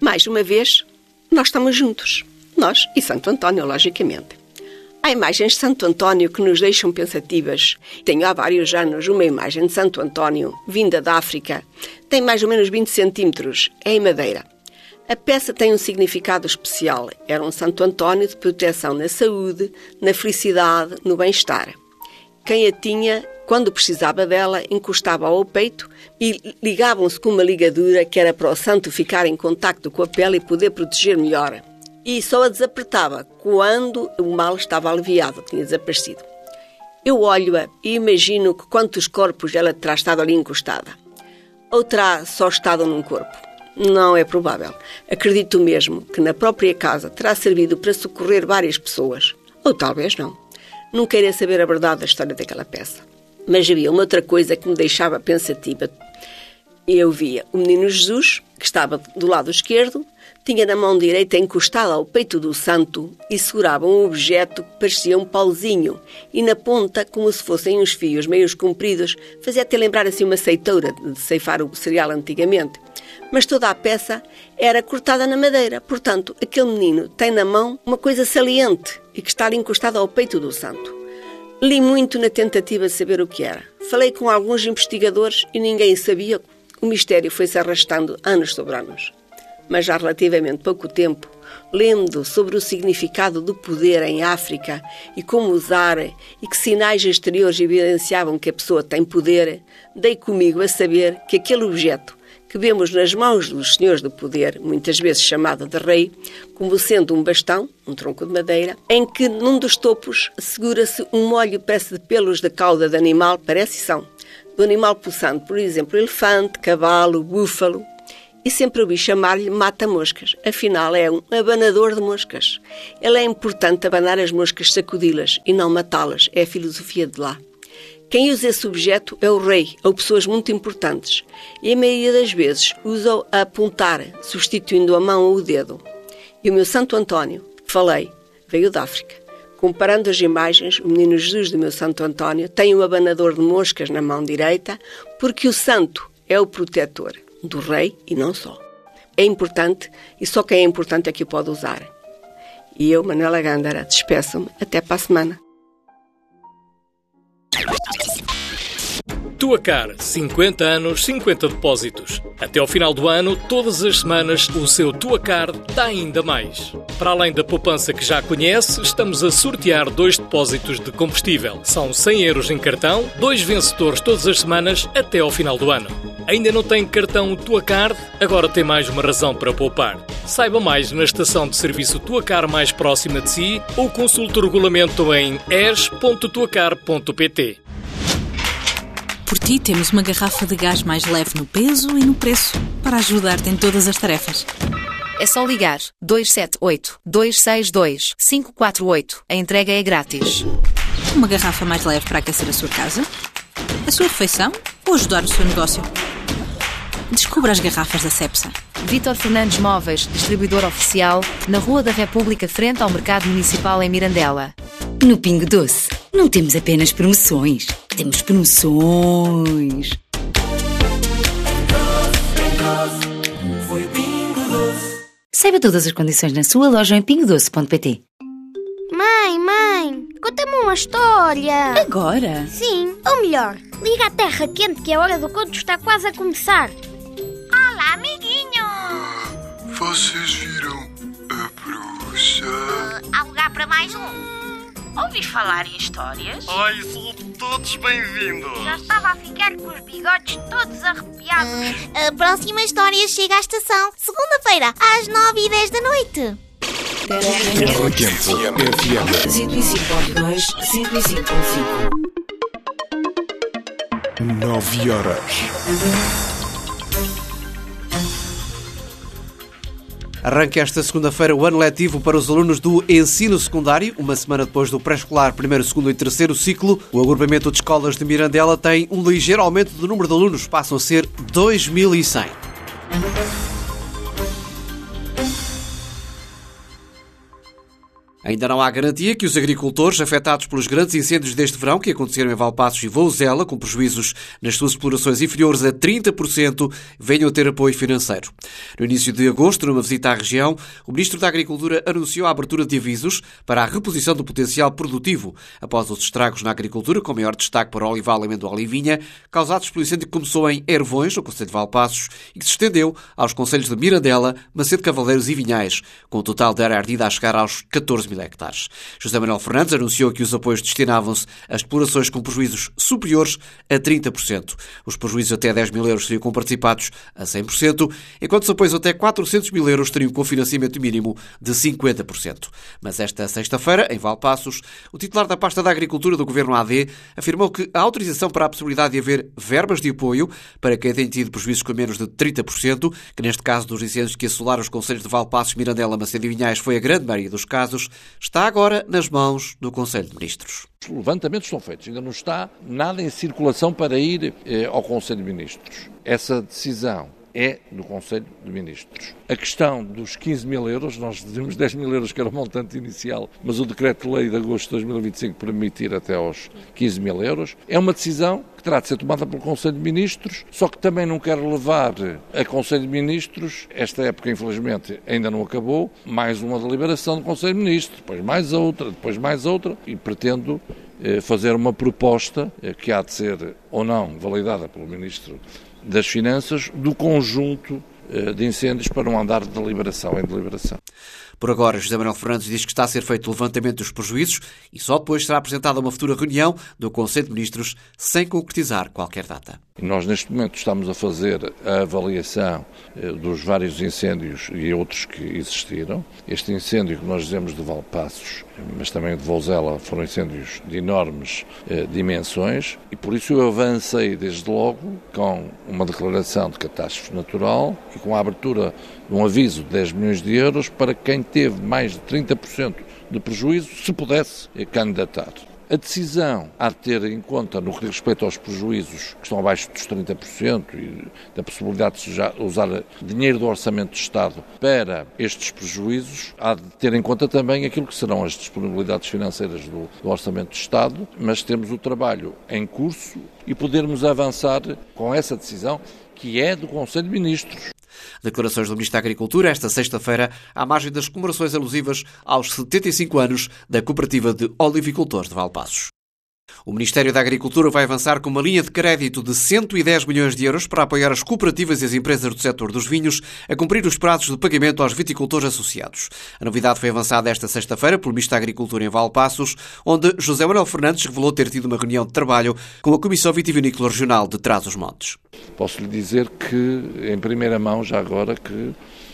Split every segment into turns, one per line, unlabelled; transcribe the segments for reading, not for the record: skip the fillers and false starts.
Mais uma vez, nós estamos juntos. Nós e Santo António, logicamente. Há imagens de Santo António que nos deixam pensativas. Tenho há vários anos uma imagem de Santo António, vinda da África. Tem mais ou menos 20 centímetros. É em madeira. A peça tem um significado especial. Era um Santo António de proteção na saúde, na felicidade, no bem-estar. Quem a tinha, quando precisava dela, encostava ao peito e ligavam-se com uma ligadura que era para o santo ficar em contacto com a pele e poder proteger melhor. E só a desapertava quando o mal estava aliviado, tinha desaparecido. Eu olho-a e imagino que quantos corpos ela terá estado ali encostada. Ou terá só estado num corpo? Não é provável. Acredito mesmo que na própria casa terá servido para socorrer várias pessoas. Ou talvez não. Não queira saber a verdade da história daquela peça. Mas havia uma outra coisa que me deixava pensativa. Eu via o menino Jesus, que estava do lado esquerdo, tinha na mão direita encostada ao peito do santo e segurava um objeto que parecia um pauzinho e na ponta, como se fossem uns fios meios compridos, fazia até lembrar assim uma ceiteira de ceifar o cereal antigamente. Mas toda a peça era cortada na madeira, portanto, aquele menino tem na mão uma coisa saliente e que está ali encostada ao peito do santo. Li muito na tentativa de saber o que era. Falei com alguns investigadores e ninguém sabia. O mistério foi-se arrastando anos sobre anos. Mas há relativamente pouco tempo, lendo sobre o significado do poder em África e como usar e que sinais exteriores evidenciavam que a pessoa tem poder, dei comigo a saber que aquele objeto que vemos nas mãos dos senhores do poder, muitas vezes chamado de rei, como sendo um bastão, um tronco de madeira, em que num dos topos segura-se um molho peça de pelos da cauda de animal, parece e são, do animal possante, por exemplo, elefante, cavalo, búfalo. E sempre ouvi chamar-lhe mata-moscas. Afinal, é um abanador de moscas. Ele é importante abanar as moscas, sacudi-las e não matá-las. É a filosofia de lá. Quem usa esse objeto é o rei ou pessoas muito importantes. E a maioria das vezes usa-o a apontar, substituindo a mão ou o dedo. E o meu Santo António, que falei, veio da África. Comparando as imagens, o menino Jesus do meu Santo António tem um abanador de moscas na mão direita porque o santo é o protetor do rei e não só. É importante e só quem é importante é que o pode usar. E eu, Manuela Gândara, despeço-me até para a semana.
Tuacar, 50 anos, 50 depósitos. Até ao final do ano, todas as semanas, o seu Tuacar dá ainda mais. Para além da poupança que já conhece, estamos a sortear 2 depósitos de combustível. São 100 euros em cartão, 2 vencedores todas as semanas até ao final do ano. Ainda não tem cartão Tuacar? Agora tem mais uma razão para poupar. Saiba mais na estação de serviço Tuacar mais próxima de si ou consulte o regulamento em es.tuacar.pt.
Por ti temos uma garrafa de gás mais leve no peso e no preço para ajudar-te em todas as tarefas.
É só ligar 278-262-548. A entrega é grátis.
Uma garrafa mais leve para aquecer a sua casa, a sua refeição ou ajudar o seu negócio. Descubra as garrafas da Cepsa.
Vítor Fernandes Móveis, distribuidor oficial, na Rua da República, frente ao Mercado Municipal em Mirandela.
No Pingo Doce, não temos apenas promoções, temos promoções. Saiba todas as condições na sua loja em pingodoce.pt.
Mãe, conta-me uma história.
Agora?
Sim, ou melhor, liga à terra quente que a hora do conto está quase a começar. Olá, amiguinho.
Vocês viram a bruxa?
Há lugar para mais um. Ouvis falar em histórias?
Ai, são todos bem-vindos.
Já estava a ficar com os bigodes todos arrepiados.
A próxima história chega à estação segunda-feira, às 9h10 da noite.
Terra Quente FM
105.2, 105.5.
9 horas.
Arranca esta segunda-feira o ano letivo para os alunos do ensino secundário. Uma semana depois do pré-escolar, primeiro, segundo e terceiro ciclo, o agrupamento de escolas de Mirandela tem um ligeiro aumento do número de alunos. Passam a ser 2.100. Ainda não há garantia que os agricultores afetados pelos grandes incêndios deste verão, que aconteceram em Valpaços e Vouzela, com prejuízos nas suas explorações inferiores a 30%, venham a ter apoio financeiro. No início de agosto, numa visita à região, o Ministro da Agricultura anunciou a abertura de avisos para a reposição do potencial produtivo após os estragos na agricultura, com maior destaque para o olival, amendoal e vinha, causados pelo incêndio que começou em Ervões, no concelho de Valpaços, e que se estendeu aos concelhos de Mirandela, Macedo Cavaleiros e Vinhais, com o total de área ardida a chegar aos 14 mil hectares. José Manuel Fernandes anunciou que os apoios destinavam-se a explorações com prejuízos superiores a 30%. Os prejuízos até 10 mil euros seriam comparticipados a 100%, enquanto os apoios até 400 mil euros teriam com financiamento mínimo de 50%. Mas esta sexta-feira, em Valpaços, o titular da pasta da Agricultura do Governo AD afirmou que a autorização para a possibilidade de haver verbas de apoio para quem tem tido prejuízos com menos de 30%, que neste caso dos incêndios que assolaram os concelhos de Valpaços, Mirandela, Macedo e Vinhais foi a grande maioria dos casos, está agora nas mãos do Conselho de Ministros.
Os levantamentos estão feitos, ainda não está nada em circulação para ir ao Conselho de Ministros. Essa decisão é do Conselho de Ministros. A questão dos 15 mil euros, nós dizemos 10 mil euros que era o montante inicial, mas o Decreto-Lei de agosto de 2025 permitir até aos 15 mil euros, é uma decisão que terá de ser tomada pelo Conselho de Ministros, só que também não quero levar a Conselho de Ministros, esta época infelizmente ainda não acabou, mais uma deliberação do Conselho de Ministros, depois mais outra, e pretendo fazer uma proposta que há de ser ou não validada pelo Ministro das Finanças, do conjunto de incêndios para um andar de deliberação em deliberação.
Por agora, José Manuel Fernandes diz que está a ser feito o levantamento dos prejuízos e só depois será apresentada uma futura reunião do Conselho de Ministros sem concretizar qualquer data.
Nós, neste momento, estamos a fazer a avaliação dos vários incêndios e outros que existiram. Este incêndio que nós dizemos de Valpaços, mas também de Vouzela, foram incêndios de enormes dimensões e por isso eu avancei desde logo com uma declaração de catástrofe natural e com a abertura de um aviso de 10 milhões de euros para quem teve mais de 30% de prejuízo, se pudesse candidatar. A decisão há de ter em conta, no que diz respeito aos prejuízos que estão abaixo dos 30% e da possibilidade de usar dinheiro do Orçamento de Estado para estes prejuízos, há de ter em conta também aquilo que serão as disponibilidades financeiras do Orçamento de Estado, mas temos o trabalho em curso e podermos avançar com essa decisão que é do Conselho de Ministros.
Declarações do Ministro da Agricultura esta sexta-feira à margem das comemorações alusivas aos 75 anos da Cooperativa de Olivicultores de Valpaços. O Ministério da Agricultura vai avançar com uma linha de crédito de 110 milhões de euros para apoiar as cooperativas e as empresas do setor dos vinhos a cumprir os prazos de pagamento aos viticultores associados. A novidade foi avançada esta sexta-feira pelo Ministro da Agricultura em Valpaços, onde José Manuel Fernandes revelou ter tido uma reunião de trabalho com a Comissão Vitivinícola Regional de Trás-os-Montes.
Posso lhe dizer que, em primeira mão, já agora, que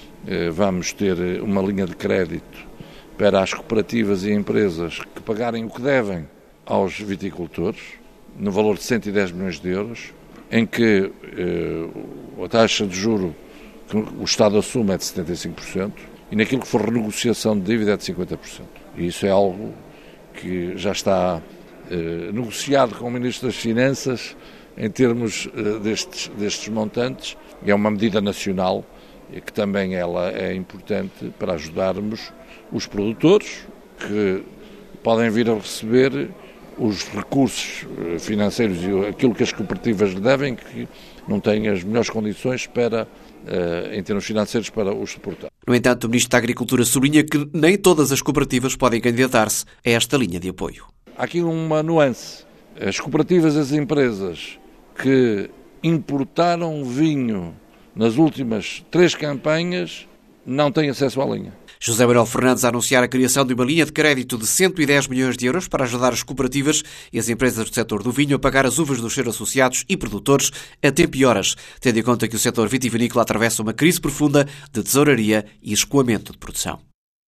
vamos ter uma linha de crédito para as cooperativas e empresas que pagarem o que devem aos viticultores, no valor de 110 milhões de euros, em que a taxa de juro que o Estado assume é de 75% e naquilo que for renegociação de dívida é de 50%. E isso é algo que já está negociado com o Ministro das Finanças em termos destes montantes. É uma medida nacional e que também ela é importante para ajudarmos os produtores que podem vir a receber os recursos financeiros e aquilo que as cooperativas lhe devem, que não têm as melhores condições para, em termos financeiros, para os suportar.
No entanto, o Ministro da Agricultura sublinha que nem todas as cooperativas podem candidatar-se a esta linha de apoio.
Há aqui uma nuance. As cooperativas e as empresas que importaram vinho nas últimas 3 campanhas não têm acesso à linha.
José Manuel Fernandes a anunciar a criação de uma linha de crédito de 110 milhões de euros para ajudar as cooperativas e as empresas do setor do vinho a pagar as uvas dos seus associados e produtores a tempo e horas, tendo em conta que o setor vitivinícola atravessa uma crise profunda de tesouraria e escoamento de produção.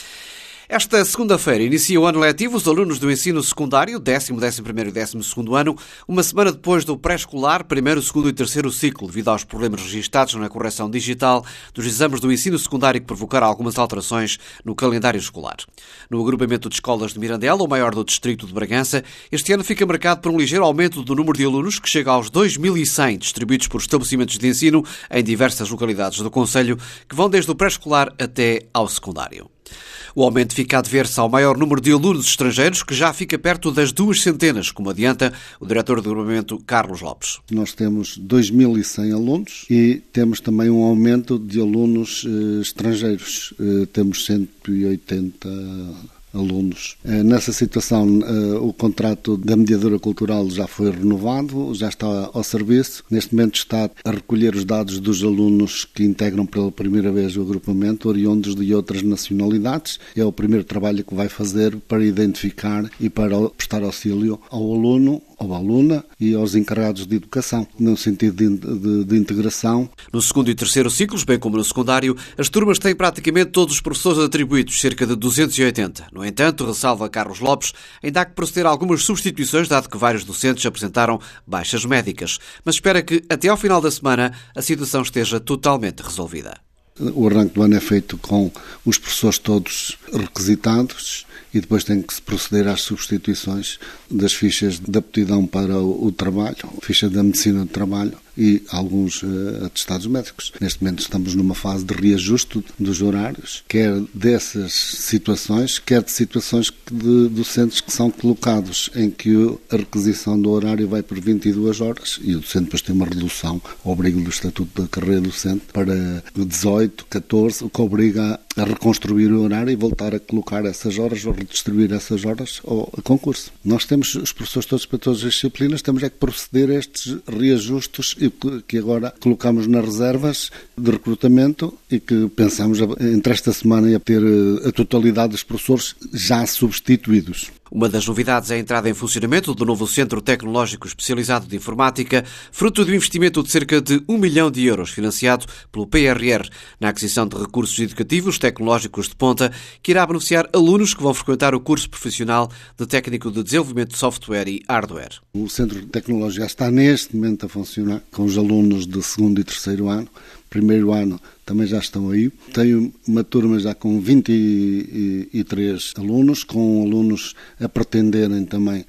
Esta segunda-feira inicia o ano letivo os alunos do ensino secundário, 10º, 11º e 12º ano, uma semana depois do pré-escolar, 1º, 2º e 3º ciclo, devido aos problemas registados na correção digital dos exames do ensino secundário que provocaram algumas alterações no calendário escolar. No agrupamento de escolas de Mirandela, o maior do distrito de Bragança, este ano fica marcado por um ligeiro aumento do número de alunos, que chega aos 2.100, distribuídos por estabelecimentos de ensino em diversas localidades do concelho, que vão desde o pré-escolar até ao secundário. O aumento fica a dever-se ao maior número de alunos estrangeiros, que já fica perto das 200, como adianta o diretor do agrupamento, Carlos Lopes.
Nós temos 2.100 alunos e temos também um aumento de alunos estrangeiros. Temos 180 alunos. Nessa situação, o contrato da mediadora cultural já foi renovado, já está ao serviço. Neste momento está a recolher os dados dos alunos que integram pela primeira vez o agrupamento, oriundos de outras nacionalidades. É o primeiro trabalho que vai fazer para identificar e para prestar auxílio ao aluno, ou à aluna e aos encarregados de educação, no sentido de integração.
No segundo e terceiro ciclos, bem como no secundário, as turmas têm praticamente todos os professores atribuídos, cerca de 280. No entanto, ressalva Carlos Lopes, ainda há que proceder a algumas substituições, dado que vários docentes apresentaram baixas médicas. Mas espera que, até ao final da semana, a situação esteja totalmente resolvida.
O arranque do ano é feito com os professores todos requisitados e depois tem que se proceder às substituições das fichas de aptidão para o trabalho, ficha da medicina do trabalho e alguns atestados médicos. Neste momento estamos numa fase de reajuste dos horários, quer dessas situações, quer de situações de docentes que são colocados em que a requisição do horário vai por 22 horas e o docente depois tem uma redução ao abrigo do Estatuto da Carreira Docente para 18, 14, o que obriga a reconstruir o horário e voltar a colocar essas horas ou redistribuir essas horas ao concurso. Nós temos os professores todos para todas as disciplinas, temos é que proceder a estes reajustes que agora colocamos nas reservas de recrutamento e que pensamos entre esta semana a ter a totalidade dos professores já substituídos.
Uma das novidades é a entrada em funcionamento do novo Centro Tecnológico Especializado de Informática, fruto do investimento de cerca de 1 milhão de euros, financiado pelo PRR, na aquisição de recursos educativos tecnológicos de ponta, que irá beneficiar alunos que vão frequentar o curso profissional de técnico de desenvolvimento de software e hardware.
O Centro Tecnológico já está neste momento a funcionar com os alunos de segundo e terceiro ano. Primeiro ano também já estão aí. Tenho uma turma já com 23 alunos, com alunos a pretenderem também